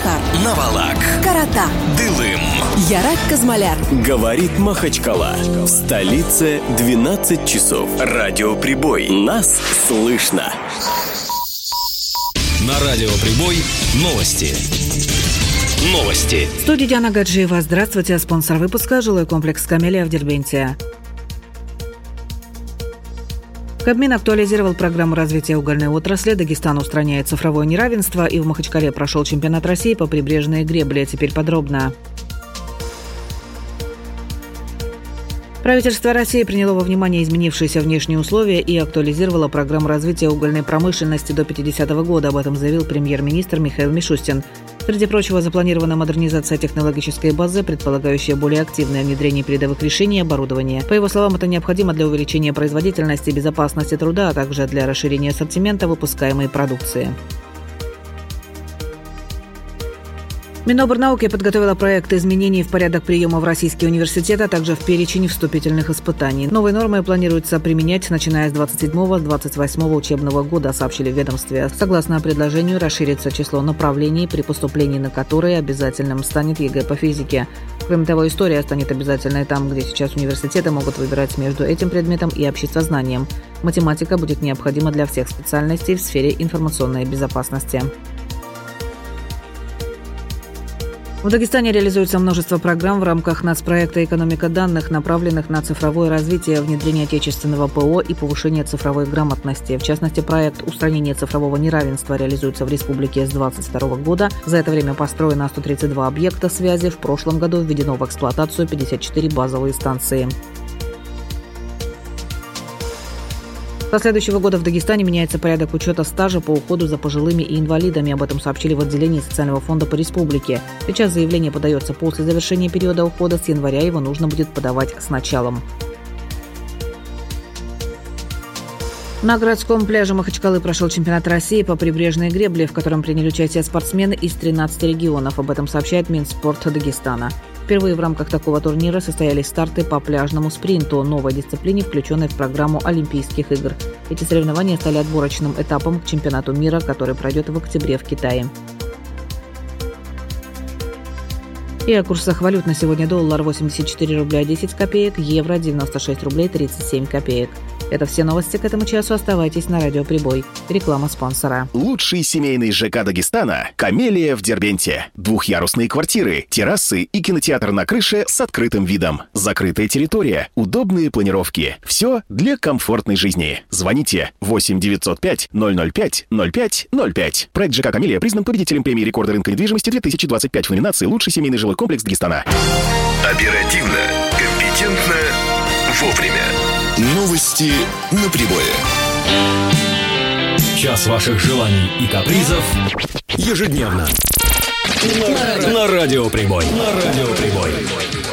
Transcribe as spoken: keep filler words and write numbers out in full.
Чебоксар, Навалак, Карата, Дылым, Ярак Казмаляр. Говорит Махачкала. В столице двенадцать часов. Радиоприбой. Нас слышно. На Радиоприбой новости. Новости. В студии Диана Гаджиева. Здравствуйте. Спонсор выпуска – жилой комплекс «Камелия» в Дербенте. Кабмин актуализировал программу развития угольной отрасли. Дагестан устраняет цифровое неравенство. И в Махачкале прошел чемпионат России по прибрежной гребле. Теперь подробно. Правительство России приняло во внимание изменившиеся внешние условия и актуализировало программу развития угольной промышленности до пятидесятого года. Об этом заявил премьер-министр Михаил Мишустин. Среди прочего, запланирована модернизация технологической базы, предполагающая более активное внедрение передовых решений и оборудования. По его словам, это необходимо для увеличения производительности и безопасности труда, а также для расширения ассортимента выпускаемой продукции. Миноборнауки подготовила проект изменений в порядок приема в российские университеты, а также в перечень вступительных испытаний. Новые нормы планируется применять, начиная с двадцать седьмого - двадцать восьмого учебного года, сообщили в ведомстве. Согласно предложению, расширится число направлений, при поступлении на которые обязательным станет ЕГЭ по физике. Кроме того, история станет обязательной там, где сейчас университеты могут выбирать между этим предметом и обществознанием. Математика будет необходима для всех специальностей в сфере информационной безопасности. В Дагестане реализуется множество программ в рамках нацпроекта «Экономика данных», направленных на цифровое развитие, внедрение отечественного ПО и повышение цифровой грамотности. В частности, проект устранения цифрового неравенства реализуется в республике с две тысячи двадцать второго года. За это время построено сто тридцать два объекта связи. В прошлом году введено в эксплуатацию пятьдесят четыре базовые станции. Со следующего года в Дагестане меняется порядок учета стажа по уходу за пожилыми и инвалидами. Об этом сообщили в отделении социального фонда по республике. Сейчас заявление подается после завершения периода ухода. С января его нужно будет подавать с началом. На городском пляже Махачкалы прошел чемпионат России по прибрежной гребле, в котором приняли участие спортсмены из тринадцати регионов. Об этом сообщает Минспорт Дагестана. Впервые в рамках такого турнира состоялись старты по пляжному спринту, новой дисциплине, включенной в программу Олимпийских игр. Эти соревнования стали отборочным этапом к чемпионату мира, который пройдет в октябре в Китае. И о курсах валют на сегодня: доллар восемьдесят четыре рубля десять копеек, евро девяносто шесть рублей тридцать семь копеек. Это все новости к этому часу. Оставайтесь на Радиоприбой. Реклама спонсора. Лучший семейный ЖК Дагестана – «Камелия» в Дербенте. Двухъярусные квартиры, террасы и кинотеатр на крыше с открытым видом. Закрытая территория, удобные планировки. Все для комфортной жизни. Звоните восемь девятьсот пять ноль ноль пять ноль пять ноль пять. Проект ЖК «Камелия» признан победителем премии рекорда рынка недвижимости две тысячи двадцать пять в номинации «Лучший семейный жилой комплекс Дагестана». Оперативно, компетентно, вовремя. Новости на прибое. Час ваших желаний и капризов ежедневно. На Радиоприбой. На Радиоприбой.